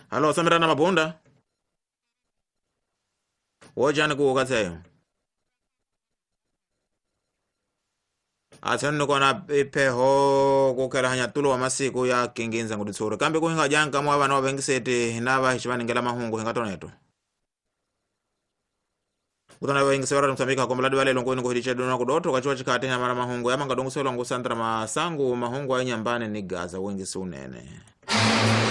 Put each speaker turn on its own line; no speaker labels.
Halo, samira na mabunda. Wojani kuukatseyo. Atsanno kona ipeho kukela hanya tulo wa masiku ya kinginza nguditsuro. Kambe kuhinga janka mwa bana wabengisete naba hishibani mahungu hinga toneto. Kutana wengi sewara msambika kwa mladi wale longoni kuhidicha duna kudoto kachiwa chikate hamara mahungu yama ngadongu selo ngu santra masangu mahungu wa nyambane ni gaza wengi sunene.